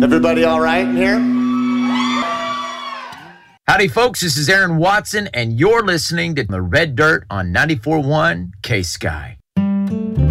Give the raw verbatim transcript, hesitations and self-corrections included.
Everybody all right in here? Howdy, folks. This is Aaron Watson, and you're listening to The Red Dirt on ninety-four point one K-Sky.